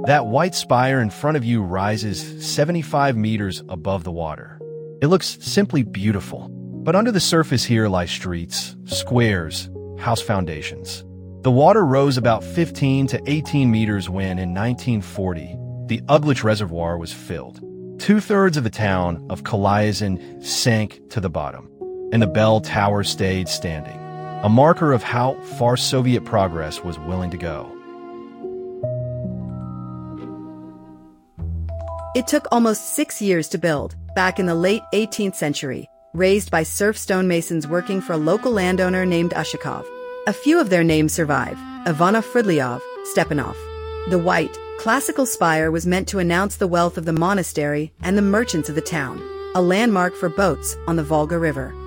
That white spire in front of you rises 75 meters above the water. It looks simply beautiful. But under the surface here lie streets, squares, house foundations. The water rose about 15 to 18 meters when, in 1940, the Uglitch Reservoir was filled. Two-thirds of the town of Kalayazin sank to the bottom, and the bell tower stayed standing, a marker of how far Soviet progress was willing to go. It took almost 6 years to build, back in the late 18th century, raised by serf stonemasons working for a local landowner named Ushakov. A few of their names survive: Ivanov Fridlyov, Stepanov. The white, classical spire was meant to announce the wealth of the monastery and the merchants of the town, a landmark for boats on the Volga River.